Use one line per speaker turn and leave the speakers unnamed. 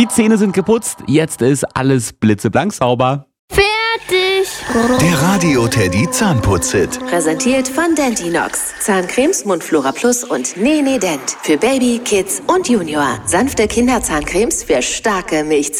Die Zähne sind geputzt, jetzt ist alles blitzeblank sauber.
Fertig!
Der Radio Teddy Zahnputz-Hit.
Präsentiert von Dentinox. Zahncremes, Mundflora Plus und Nene Dent. Für Baby, Kids und Junior. Sanfte Kinderzahncremes für starke Milchzähne.